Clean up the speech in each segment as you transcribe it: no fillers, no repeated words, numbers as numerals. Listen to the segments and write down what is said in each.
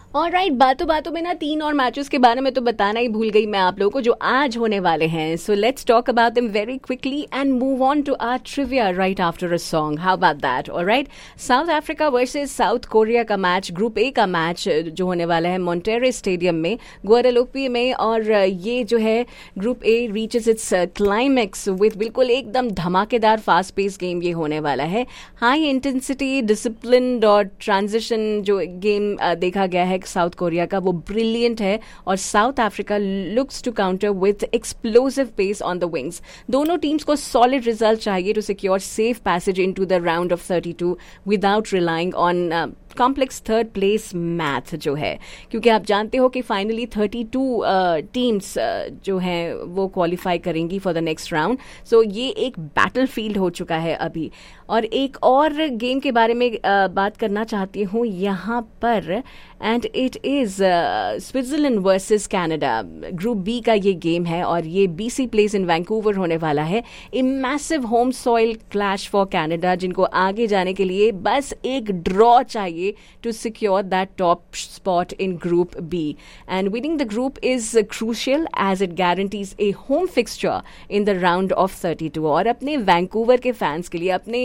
Alright, बातों बातों में ना 3 और मैचेस के बारे में तो बताना ही भूल गई मैं आप लोगों को, जो आज होने वाले हैं. So let's talk about them very quickly and move on to our trivia right after a song. How about that? Alright, south Africa versus south Korea का मैच, ग्रुप ए का मैच जो होने वाला है मॉन्टेरे स्टेडियम में, ग्वाडेलूपी में. और ये जो है group A reaches it's climax with बिल्कुल एकदम धमाकेदार फास्ट पेस गेम ये होने वाला है. हाई इंटेंसिटी, डिसिप्लिन्ड और ट्रांजिशन जो गेम देखा गया है साउथ कोरिया का, वो ब्रिलियंट है. और south Africa looks to counter with explosive pace on the wings. दोनों टीम्स को सॉलिड रिजल्ट चाहिए to secure safe passage into the round of 32 without relying on complex third place math जो है, क्योंकि आप जानते हो कि फाइनली 32 टीम्स जो हैं वो क्वालिफाई करेंगी फॉर द नेक्स्ट राउंड. सो ये एक बैटल फील्ड हो चुका है अभी. और एक और गेम के बारे में बात करना चाहती हूँ यहाँ पर, and it is Switzerland versus Canada. Group B का ये गेम है और ये BC प्लेस इन वैंकूवर होने वाला है. A massive home soil clash for Canada, जिनको आगे जाने के लिए बस एक ड्रॉ चाहिए to secure that top spot in Group B. And winning the group is crucial as it guarantees a home fixture in the round of 32. और अपने वैंकूवर के फैंस के लिए, अपने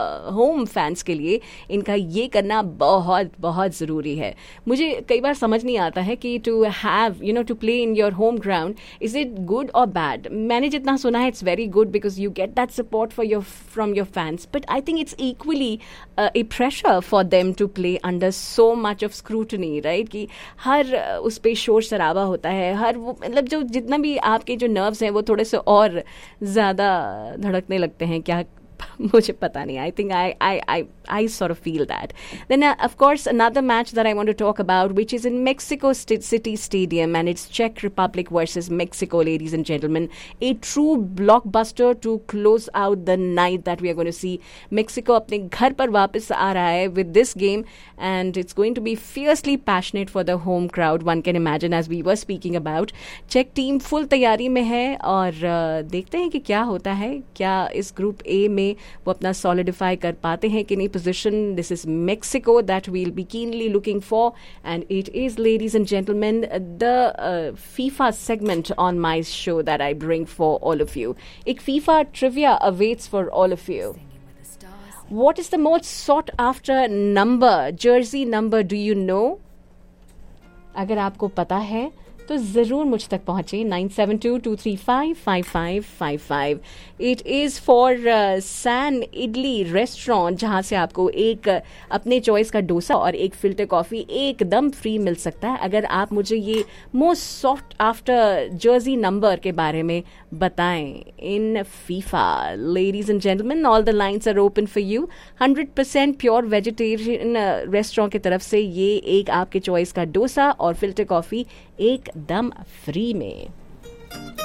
होम फैंस के लिए इनका ये करना बहुत बहुत ज़रूरी है. मुझे कई बार समझ नहीं आता है कि to have to play in your home ground, is it good और बैड. मैंने जितना सुना है it's very good because you get that support from your fans, but I think it's equally A pressure for them to play under so much of scrutiny, right? कि हर उस पर शोर शराबा होता है, हर वो मतलब जो जितना भी आपके जो नर्व्स हैं वो थोड़े से और ज़्यादा धड़कने लगते हैं. क्या मुझे पता नहीं. I think I sort of feel that. Then of course another match that I want to talk about, which is in Mexico City Stadium, and it's Czech Republic versus Mexico, ladies and gentlemen. A true blockbuster to close out the night that we are going to see. Mexico अपने घर पर वापस आ रहा है with this game, and it's going to be fiercely passionate for the home crowd, one can imagine, as we were speaking about. Czech team full तैयारी में है और देखते हैं कि क्या होता है. क्या इस ग्रुप ए में वो अपना सॉलिडिफाई कर पाते हैं कि नहीं position. This is Mexico that we'll B keenly looking for, and it is, ladies and gentleman, the FIFA segment on my show that I bring for all of you. एक FIFA trivia awaits for all of you. What is the most sought after number, jersey number, do you know? अगर आपको पता है तो ज़रूर मुझ तक पहुँचे. 9722355555. It is for San idli restaurant, जहाँ से आपको एक अपने चॉइस का डोसा और एक फिल्टर कॉफ़ी एकदम फ्री मिल सकता है अगर आप मुझे ये most soft after Jersey number के बारे में बताएं इन FIFA. Ladies and gentleman, all the lines are open for you. 100% pure vegetarian restaurant की तरफ से ये एक आपके चॉइस का डोसा और फिल्टर कॉफ़ी एकदम फ्री में.